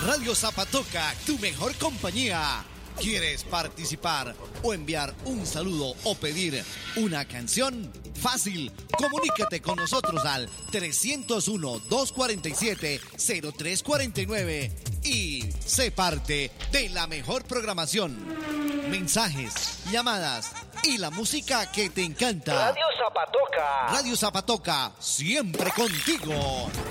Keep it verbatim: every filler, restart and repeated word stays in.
Radio Zapatoca, tu mejor compañía. ¿Quieres participar o enviar un saludo o pedir una canción? Fácil, comunícate con nosotros al trescientos uno, doscientos cuarenta y siete, cero tres cuarenta y nueve y sé parte de la mejor programación. Mensajes, llamadas y la música que te encanta. Radio Zapatoca. Radio Zapatoca, siempre contigo.